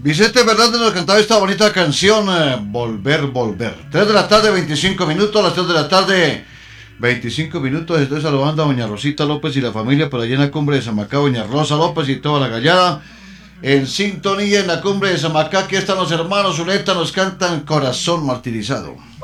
Vicente Fernández nos cantaba esta bonita canción, Volver, Volver. 3 de la tarde, 25 minutos, a las 3 de la tarde, 25 minutos. Estoy saludando a doña Rosita López y la familia por allá en la cumbre de Samacá, doña Rosa López y toda la gallada. En sintonía en la cumbre de Samacá, aquí están los hermanos Zuleta, nos cantan Corazón Martirizado.